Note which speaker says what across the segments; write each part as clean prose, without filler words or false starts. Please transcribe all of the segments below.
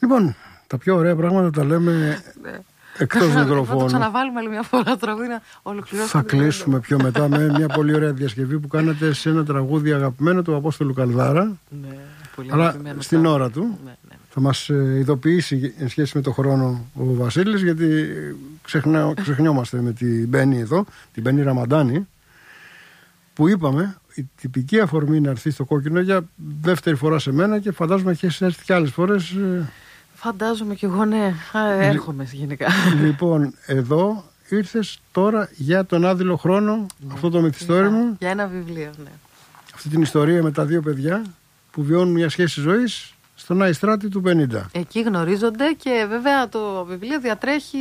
Speaker 1: Λοιπόν, τα πιο ωραία πράγματα τα λέμε εκτός μικροφώνου.
Speaker 2: Θα το ξαναβάλουμε άλλη μια φορά τραγούδι να ολοκληρώσουμε.
Speaker 1: Θα κλείσουμε πιο μετά με μια πολύ ωραία διασκευή που κάνατε σε ένα τραγούδι αγαπημένο του Απόστολου Καλδάρα.
Speaker 2: Ναι, πολύ
Speaker 1: αλλά στην ώρα του.
Speaker 2: Ναι.
Speaker 1: Θα μας ειδοποιήσει εν σχέση με το χρόνο ο Βασίλης, γιατί ξεχνιόμαστε με την Μπέννη εδώ, την Μπέννη Ραμαντάνη, που είπαμε η τυπική αφορμή να έρθει στο Κόκκινο για δεύτερη φορά σε μένα και φαντάζομαι έχεις έρθει και άλλες φορές.
Speaker 2: Φαντάζομαι κι εγώ, ναι. Έρχομαι γενικά.
Speaker 1: Λοιπόν, εδώ ήρθες τώρα για τον άδειλο χρόνο, ναι, αυτό το μυθιστόρημα.
Speaker 2: Για ένα βιβλίο, ναι.
Speaker 1: Αυτή την ιστορία με τα δύο παιδιά που βιώνουν μια σχέση ζωής στον Αϊστράτη του 50.
Speaker 2: Εκεί γνωρίζονται και βέβαια το βιβλίο διατρέχει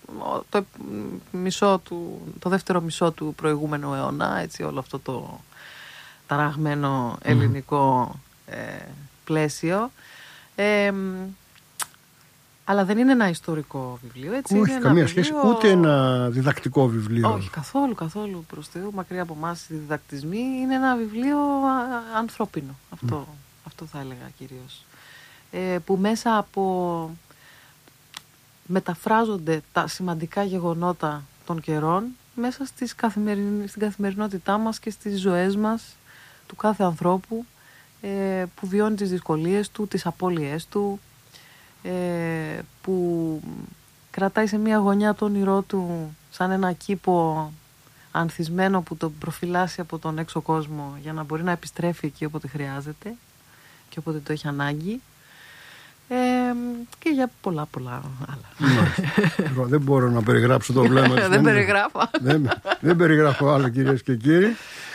Speaker 2: το δεύτερο μισό του προηγούμενου αιώνα, έτσι, όλο αυτό το ταραγμένο ελληνικό πλαίσιο. Αλλά δεν είναι ένα ιστορικό βιβλίο, έτσι.
Speaker 1: Όχι,
Speaker 2: είναι
Speaker 1: καμία
Speaker 2: ένα
Speaker 1: σχέση,
Speaker 2: βιβλίο...
Speaker 1: ούτε ένα διδακτικό βιβλίο.
Speaker 2: Όχι, καθόλου προς Θεού, μακριά από εμάς οι διδακτισμοί. Είναι ένα βιβλίο ανθρώπινο, αυτό θα έλεγα κυρίως. Που μέσα από μεταφράζονται τα σημαντικά γεγονότα των καιρών μέσα στην καθημερινότητά μας και στις ζωές μας του κάθε ανθρώπου, που βιώνει τις δυσκολίες του, τις απώλειές του, που κρατάει σε μια γωνιά το όνειρό του σαν ένα κήπο ανθισμένο που τον προφυλάσσει από τον έξω κόσμο για να μπορεί να επιστρέφει εκεί όποτε χρειάζεται και όποτε το έχει ανάγκη, και για πολλά άλλα.
Speaker 1: Εγώ δεν μπορώ να περιγράψω το βλέμμα της.
Speaker 2: Δεν περιγράφω.
Speaker 1: Δεν περιγράφω άλλο, κυρίες και κύριοι.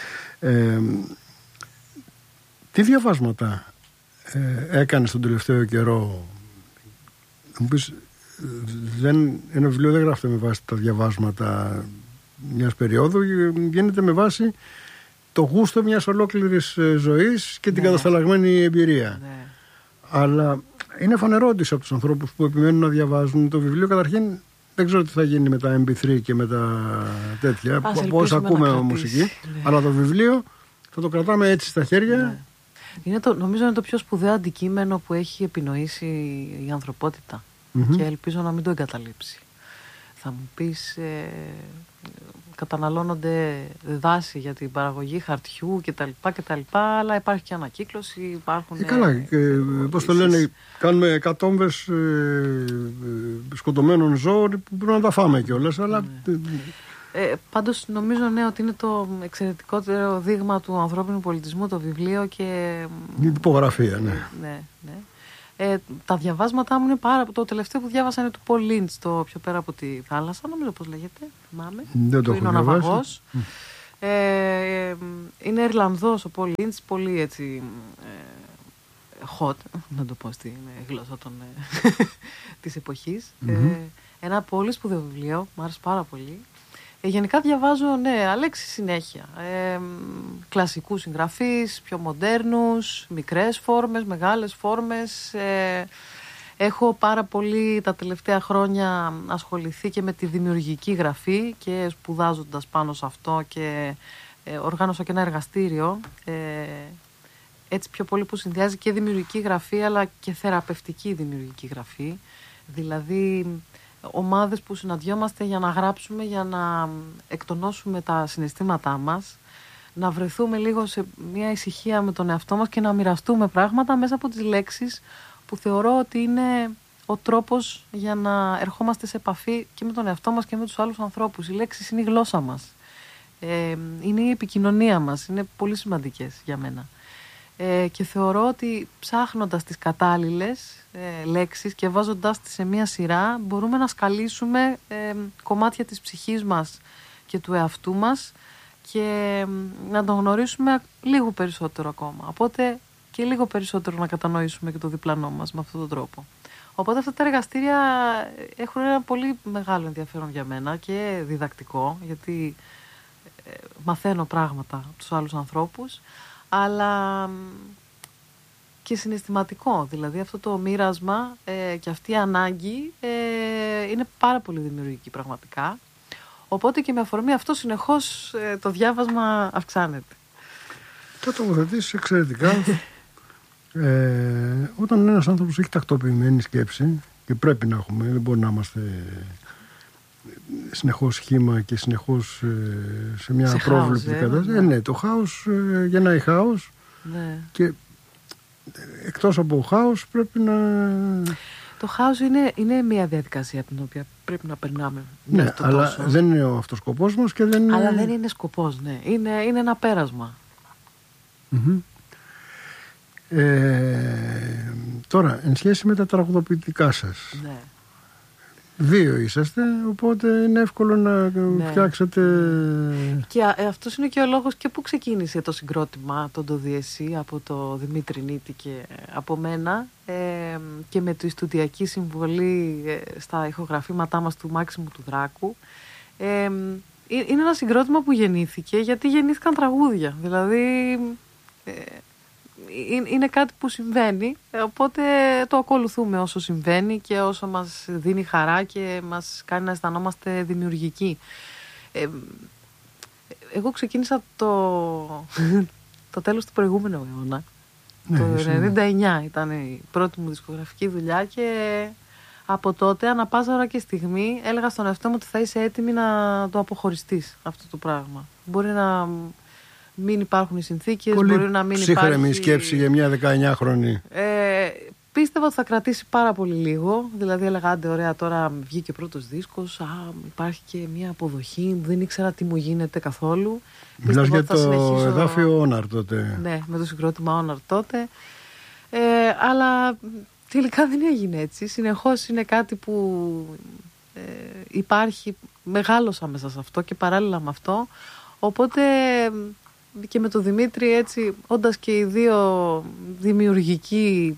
Speaker 1: Τι διαβάσματα έκανες τον τελευταίο καιρό? Μου πεις, ένα βιβλίο δεν γράφεται με βάση τα διαβάσματα μιας περίοδου, γίνεται με βάση το γούστο μιας ολόκληρης ζωής και την κατασταλαγμένη εμπειρία. Ναι. Αλλά είναι φανερό ότι από τους ανθρώπους που επιμένουν να διαβάζουν το βιβλίο, καταρχήν δεν ξέρω τι θα γίνει με τα MP3 και με τα τέτοια, πώς ακούμε μουσική, ναι. Αλλά το βιβλίο θα το κρατάμε έτσι στα χέρια.
Speaker 2: Ναι. Νομίζω είναι το πιο σπουδαίο αντικείμενο που έχει επινοήσει η ανθρωπότητα, και ελπίζω να μην το εγκαταλείψει. Θα μου πεις, καταναλώνονται δάση για την παραγωγή χαρτιού κτλ, αλλά υπάρχει και ανακύκλωση, υπάρχουν...
Speaker 1: Καλά, πώς το λένε, κάνουμε εκατόμβες σκοτωμένων ζώων που πρέπει να τα φάμε κιόλας, αλλά...
Speaker 2: Πάντως νομίζω, ναι, ότι είναι το εξαιρετικότερο δείγμα του ανθρώπινου πολιτισμού το βιβλίο και...
Speaker 1: Η τυπογραφία, ναι.
Speaker 2: Ναι. Τα διαβάσματά μου είναι το τελευταίο που διάβασα είναι του Πολ Λίντς, το Πιο πέρα από τη θάλασσα, νομίζω πώς λέγεται, θυμάμαι.
Speaker 1: Δεν το έχω διαβάσει.
Speaker 2: Είναι Ιρλανδός ο Πολ Λίντς, πολύ έτσι hot, να το πω στη γλώσσα της εποχής. Ένα πολύ σπουδαίο βιβλίο, μου άρεσε πάρα πολύ. Γενικά διαβάζω, Αλέξη, συνέχεια. Κλασικούς συγγραφείς, πιο μοντέρνους, μικρές φόρμες, μεγάλες φόρμες. Έχω πάρα πολύ τα τελευταία χρόνια ασχοληθεί και με τη δημιουργική γραφή και σπουδάζοντας πάνω σε αυτό και οργάνωσα και ένα εργαστήριο. Έτσι πιο πολύ που συνδυάζει και δημιουργική γραφή αλλά και θεραπευτική δημιουργική γραφή. Δηλαδή... ομάδες που συναντιόμαστε για να γράψουμε, για να εκτονώσουμε τα συναισθήματά μας, να βρεθούμε λίγο σε μια ησυχία με τον εαυτό μας και να μοιραστούμε πράγματα μέσα από τις λέξεις που θεωρώ ότι είναι ο τρόπος για να ερχόμαστε σε επαφή και με τον εαυτό μας και με τους άλλους ανθρώπους. Οι λέξεις είναι η γλώσσα μας, είναι η επικοινωνία μας, είναι πολύ σημαντικές για μένα. Και θεωρώ ότι ψάχνοντας τις κατάλληλες λέξεις και βάζοντάς τις σε μία σειρά μπορούμε να σκαλίσουμε κομμάτια της ψυχής μας και του εαυτού μας και να τον γνωρίσουμε λίγο περισσότερο ακόμα. Οπότε και λίγο περισσότερο να κατανοήσουμε και το διπλανό μας με αυτόν τον τρόπο. Οπότε αυτά τα εργαστήρια έχουν ένα πολύ μεγάλο ενδιαφέρον για μένα και διδακτικό, γιατί μαθαίνω πράγματα από τους άλλους ανθρώπους, αλλά και συναισθηματικό. Δηλαδή αυτό το μοίρασμα και αυτή η ανάγκη είναι πάρα πολύ δημιουργική πραγματικά. Οπότε και με αφορμή αυτό συνεχώς το διάβασμα αυξάνεται.
Speaker 1: Το τοποθετήσεις εξαιρετικά. όταν ένας άνθρωπος έχει τακτοποιημένη σκέψη, και πρέπει να έχουμε, δεν μπορεί να είμαστε συνεχώς σχήμα και συνεχώς σε μια απρόβλεπτη κατάσταση. Ναι, το χάος γεννάει χάος.
Speaker 2: Ναι.
Speaker 1: Και εκτός από χάος πρέπει να...
Speaker 2: Το χάος είναι μια διαδικασία από την οποία πρέπει να περνάμε.
Speaker 1: Ναι, αλλά τόσο. Δεν είναι ο αυτός σκοπός μας και δεν...
Speaker 2: Αλλά δεν είναι σκοπός, ναι. Είναι ένα πέρασμα.
Speaker 1: Mm-hmm. Τώρα, εν σχέση με τα τραγουδοποιητικά σας,
Speaker 2: ναι.
Speaker 1: 2 είσαστε, οπότε είναι εύκολο να φτιάξετε...
Speaker 2: Και αυτός είναι και ο λόγος και που ξεκίνησε το συγκρότημα, τον Ντοδιεσί, από το Δημήτρη Νίτη και από μένα, και με τη στουδιακή συμβολή στα ηχογραφήματά μας του Μάξιμου του Δράκου. Είναι ένα συγκρότημα που γεννήθηκε γιατί γεννήθηκαν τραγούδια. Δηλαδή... είναι κάτι που συμβαίνει, οπότε το ακολουθούμε όσο συμβαίνει και όσο μας δίνει χαρά και μας κάνει να αισθανόμαστε δημιουργικοί. Εγώ ξεκίνησα το τέλος του προηγούμενου αιώνα. Ναι, το 1999 ήταν η πρώτη μου δισκογραφική δουλειά και από τότε ανά πάσα ώρα και στιγμή έλεγα στον εαυτό μου ότι θα είσαι έτοιμη να το αποχωριστείς αυτό το πράγμα. Μπορεί να... μην υπάρχουν οι συνθήκες, μπορεί να μην υπάρχει...
Speaker 1: ψύχρεμη σκέψη για μια 19χρονη.
Speaker 2: Πίστευα ότι θα κρατήσει πάρα πολύ λίγο. Δηλαδή έλεγα, άντε ωραία, τώρα βγήκε ο πρώτος δίσκος, υπάρχει και μια αποδοχή, δεν ήξερα τι μου γίνεται καθόλου.
Speaker 1: Μιλάς για το εδάφιο Όναρ τότε.
Speaker 2: Ναι, με το συγκρότημα Όναρ τότε. Αλλά τελικά δεν έγινε έτσι. Συνεχώς είναι κάτι που υπάρχει, μεγάλωσα μέσα σε αυτό και παράλληλα με αυτό. Οπότε... και με τον Δημήτρη, έτσι, όντας και οι δύο δημιουργικοί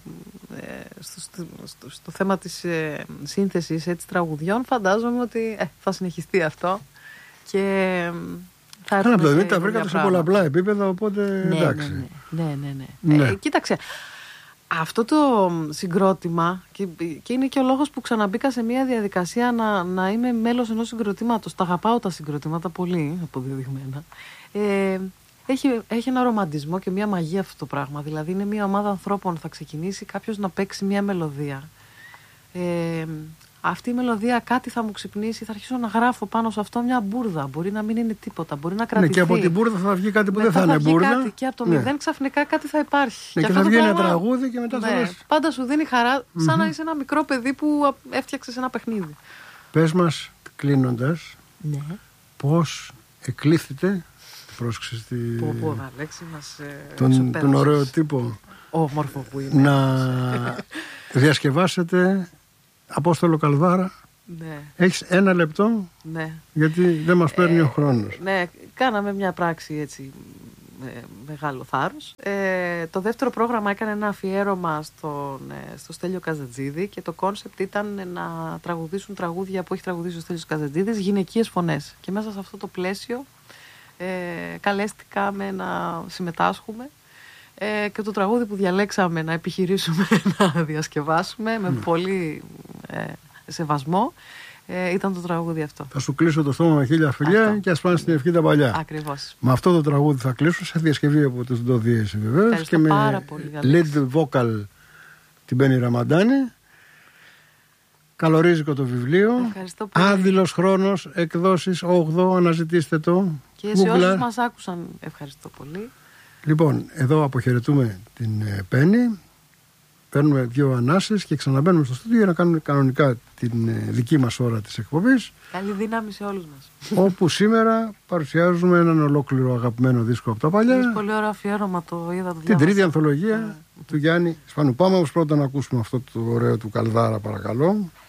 Speaker 2: στο θέμα της σύνθεσης έτσι, τραγουδιών, φαντάζομαι ότι θα συνεχιστεί αυτό και θα έρθουμε.
Speaker 1: Από το Δημήτρη τα βρήκατε σε πολλαπλά επίπεδα, οπότε εντάξει.
Speaker 2: Ναι. Κοίταξε, αυτό το συγκρότημα και είναι και ο λόγος που ξαναμπήκα σε μια διαδικασία να είμαι μέλος ενός συγκροτήματος. Τα αγαπάω τα συγκροτήματα πολύ, αποδεδειγμένα. Έχει ένα ρομαντισμό και μια μαγεία αυτό το πράγμα. Δηλαδή είναι μια ομάδα ανθρώπων, θα ξεκινήσει κάποιος να παίξει μια μελωδία. Αυτή η μελωδία κάτι θα μου ξυπνήσει, θα αρχίσω να γράφω πάνω σε αυτό μια μπουρδα. Μπορεί να μην είναι τίποτα, μπορεί να κρατηθεί.
Speaker 1: Ναι, και από την μπουρδα θα βγει κάτι που δεν θα είναι μπουρδα.
Speaker 2: Κάτι, και από το μηδέν ξαφνικά κάτι θα υπάρχει.
Speaker 1: Ναι, και θα βγει ένα τραγούδι και μετά θα λες.
Speaker 2: Πάντα σου δίνει χαρά, σαν να είσαι ένα μικρό παιδί που έφτιαξες ένα παιχνίδι.
Speaker 1: Πες μας, κλείνοντας, πώς εκλήθητε. Πρόσεξε τον ωραίο τύπο
Speaker 2: όμορφο που είναι
Speaker 1: να διασκευάσετε Απόστολο Καλδάρα.
Speaker 2: Ναι.
Speaker 1: Έχεις 1 λεπτό, γιατί δεν μας παίρνει ο χρόνος.
Speaker 2: Ναι, κάναμε μια πράξη έτσι μεγάλο θάρρος. Το δεύτερο πρόγραμμα έκανε ένα αφιέρωμα στο Στέλιο Καζατζίδη και το κόνσεπτ ήταν να τραγουδήσουν τραγούδια που έχει τραγουδήσει ο Στέλιος Καζατζίδης, γυναικείες φωνές. Και μέσα σε αυτό το πλαίσιο καλέστηκαμε να συμμετάσχουμε και το τραγούδι που διαλέξαμε να επιχειρήσουμε να διασκευάσουμε με πολύ σεβασμό ήταν το τραγούδι αυτό.
Speaker 1: Θα σου κλείσω το στόμα με 1000 φιλιά και ας πάνε στην ευχή τα παλιά.
Speaker 2: Ακριβώς.
Speaker 1: Με αυτό το τραγούδι θα κλείσω σε διασκευή από τους Ντοδιεσί βεβαίως και με lead vocal την Μπέννη Ραμαντάνη. Καλορίζικο το βιβλίο. Άδειλος χρόνος, εκδόσεις 8, αναζητήστε το.
Speaker 2: Και σε όσους μας άκουσαν, ευχαριστώ πολύ.
Speaker 1: Λοιπόν, εδώ αποχαιρετούμε την Πέννη. Παίρνουμε 2 ανάσες και ξαναμπαίνουμε στο στούντιο για να κάνουμε κανονικά την δική μας ώρα της εκπομπής.
Speaker 2: Καλή δύναμη σε όλους μας.
Speaker 1: Όπου σήμερα παρουσιάζουμε έναν ολόκληρο αγαπημένο δίσκο από τα παλιά.
Speaker 2: Είναι πολύ ωραίο αφιέρωμα, το είδα.
Speaker 1: Την τρίτη ανθολογία του Γιάννη Σπανού. Πάμε όμως πρώτα να ακούσουμε αυτό το ωραίο του Καλδάρα, παρακαλώ.